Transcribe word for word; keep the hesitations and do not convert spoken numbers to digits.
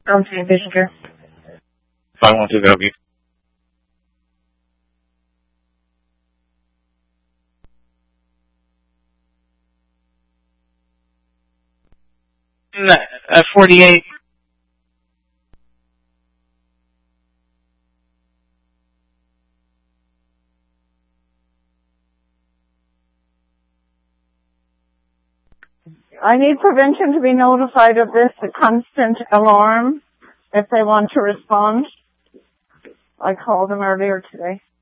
Okay, Vision Care. five one two, can I help you? Uh, forty-eight. I need prevention to be notified of this, a constant alarm, if they want to respond. I called them earlier today.